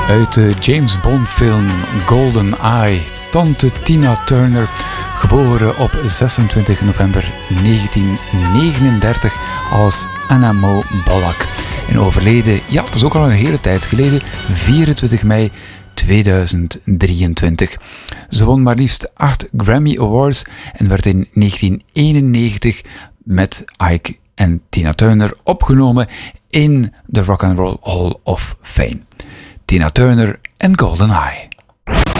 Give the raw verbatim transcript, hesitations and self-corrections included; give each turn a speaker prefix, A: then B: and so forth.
A: Uit de James Bond film Golden Eye, tante Tina Turner, geboren op zesentwintig november negentien negenendertig als Anna Mo Balak. En overleden, ja, dat is ook al een hele tijd geleden, vierentwintig mei tweeduizend drieëntwintig. Ze won maar liefst acht Grammy Awards en werd in negentien eenennegentig met Ike en Tina Turner opgenomen in de Rock and Roll Hall of Fame. Tina Turner en Golden Eye.